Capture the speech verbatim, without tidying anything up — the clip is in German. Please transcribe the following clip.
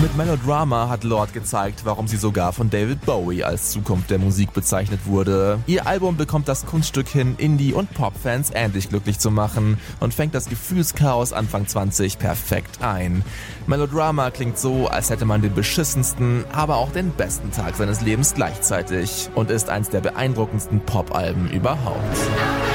Mit Melodrama hat Lorde gezeigt, warum sie sogar von David Bowie als Zukunft der Musik bezeichnet wurde. Ihr Album bekommt das Kunststück hin, Indie- und Pop-Fans ähnlich glücklich zu machen und fängt das Gefühlschaos Anfang zwanzig perfekt ein. Melodrama klingt so, als hätte man den beschissensten, aber auch den besten Tag seines Lebens gleichzeitig und ist eins der beeindruckendsten Pop-Alben überhaupt.